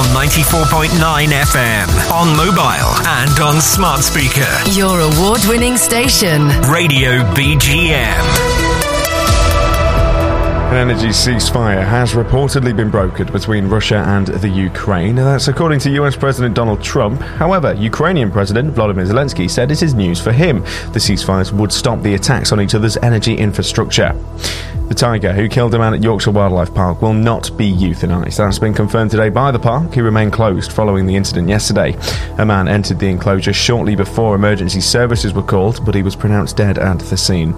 on 94.9 FM, on mobile and on smart speaker. Your award-winning station. Radio BGM. An energy ceasefire has reportedly been brokered between Russia and the Ukraine. That's according to US President Donald Trump. However, Ukrainian President Volodymyr Zelensky said it is news for him. The ceasefires would stop the attacks on each other's energy infrastructure. The tiger who killed a man at Yorkshire Wildlife Park will not be euthanised. That's been confirmed today by the park, who remained closed following the incident yesterday. A man entered the enclosure shortly before emergency services were called, but he was pronounced dead at the scene.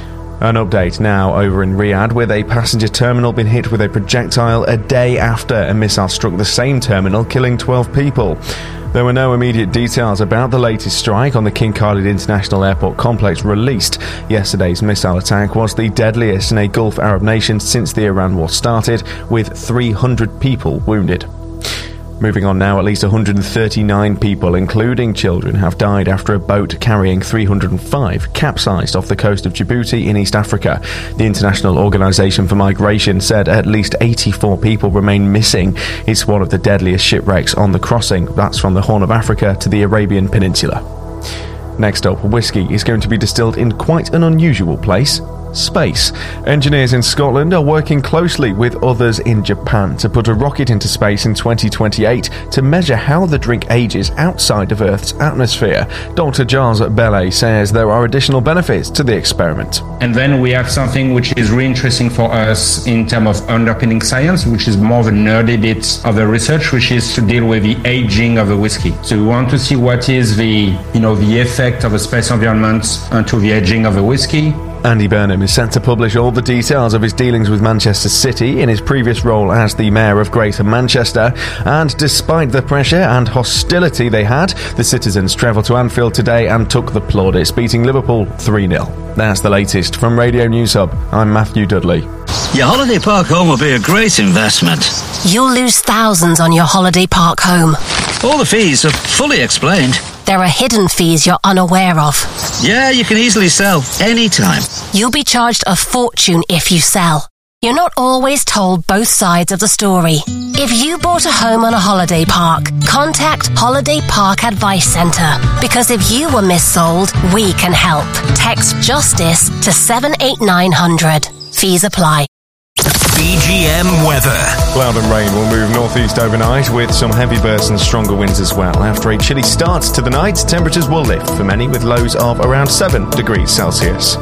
An update now over in Riyadh, with a passenger terminal been hit with a projectile a day after a missile struck the same terminal, killing 12 people. There were no immediate details about the latest strike on the King Khalid International Airport complex released. Yesterday's missile attack was the deadliest in a Gulf Arab nation since the Iran war started, with 300 people wounded. Moving on now, at least 139 people, including children, have died after a boat carrying 305 capsized off the coast of Djibouti in East Africa. The International Organization for Migration said at least 84 people remain missing. It's one of the deadliest shipwrecks on the crossing. That's from the Horn of Africa to the Arabian Peninsula. Next up, whiskey is going to be distilled in quite an unusual place. Space. Engineers in Scotland are working closely with others in Japan to put a rocket into space in 2028 to measure how the drink ages outside of Earth's atmosphere. Dr. Giles Bellet says there are additional benefits to the experiment. And then we have something which is really interesting for us in terms of underpinning science, which is more the nerdy bit of the research, which is to deal with the aging of the whiskey. So we want to see what is the effect of a space environment onto the aging of the whiskey. Andy Burnham is set to publish all the details of his dealings with Manchester City in his previous role as the Mayor of Greater Manchester, and despite the pressure and hostility they had, the citizens travelled to Anfield today and took the plaudits, beating Liverpool 3-0. That's the latest from Radio News Hub. I'm Matthew Dudley. Your holiday park home will be a great investment. You'll lose thousands on your holiday park home. All the fees are fully explained. There are hidden fees you're unaware of. Yeah, you can easily sell anytime. You'll be charged a fortune if you sell. You're not always told both sides of the story. If you bought a home on a holiday park, contact Holiday Park Advice Centre, because if you were missold, we can help. Text JUSTICE to 78900. Fees apply. BGM weather. Cloud and rain will move northeast overnight, with some heavy bursts and stronger winds as well. After a chilly start to the night, temperatures will lift for many, with lows of around 7 degrees Celsius.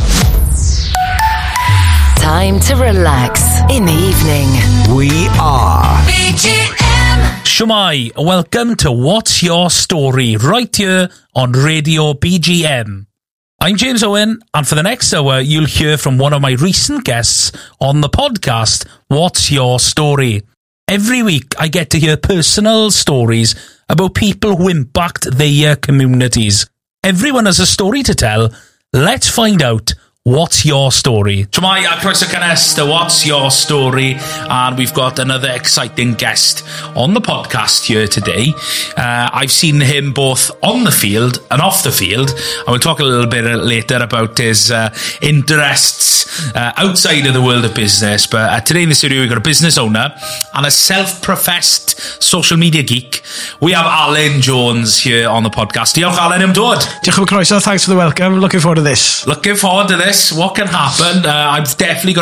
Time to relax in the evening. We are BGM. Shumai, welcome to What's Your Story, right here on Radio BGM. I'm James Owen, and for the next hour, you'll hear from one of my recent guests on the podcast, What's Your Story? Every week, I get to hear personal stories about people who impact their communities. Everyone has a story to tell. Let's find out what's your story. Shwmai, croeso cynnes to What's Your Story, and we've got another exciting guest on the podcast here today. I've seen him both on the field and off the field, and we'll talk a little bit later about his interests outside of the world of business. But today in the studio, we've got a business owner and a self-professed social media geek. We have Alan Jones here on the podcast. Diolch, Alan, am dod. Diolch yn croeso, thanks for the welcome. Looking forward to this. What can happen? I've definitely got